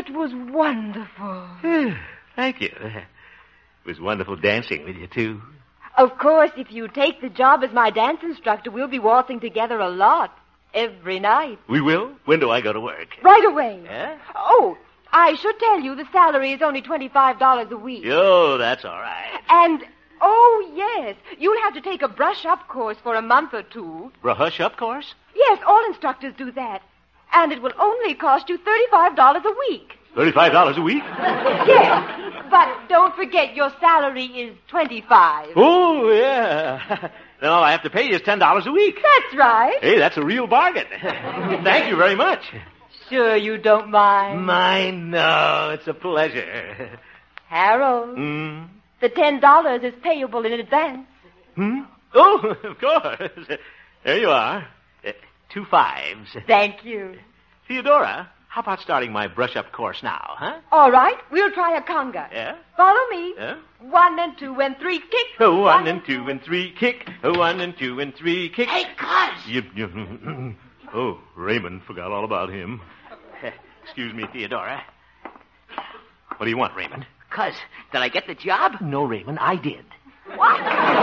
That was wonderful. Thank you. It was wonderful dancing with you, too. Of course, if you take the job as my dance instructor, we'll be waltzing together a lot. Every night. We will? When do I go to work? Right away. Yeah? Oh, I should tell you the salary is only $25 a week. Oh, that's all right. And, oh, yes, you'll have to take a brush-up course for a month or two. Brush-up course? Yes, all instructors do that. And it will only cost you $35 a week. $35 a week? Yes, but don't forget your salary is $25. Oh, yeah. Then all I have to pay you is $10 a week. That's right. Hey, that's a real bargain. Thank you very much. Sure you don't mind? Mind? No, it's a pleasure. Harold, the $10 is payable in advance. Oh, of course. There you are. 2 5s. Thank you. Theodora, how about starting my brush-up course now, huh? All right, we'll try a conga. Yeah? Follow me. Yeah? 1 and 2 and 3, kick. 1 and 2 and 3, kick. 1 and 2 and 3, kick. Hey, Cuz! Oh, Raymond, forgot all about him. Excuse me, Theodora. What do you want, Raymond? Cuz, did I get the job? No, Raymond, I did. What?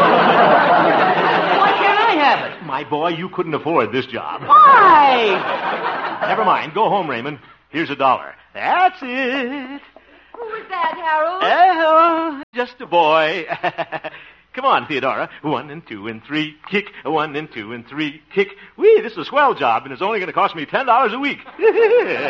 Why can't I have it? My boy, you couldn't afford this job. Why? Never mind. Go home, Raymond. Here's $1. That's it. Who was that, Harold? Oh, just a boy. Come on, Theodora. 1 and 2 and 3, kick. 1 and 2 and 3, kick. Whee, this is a swell job, and it's only going to cost me $10 a week.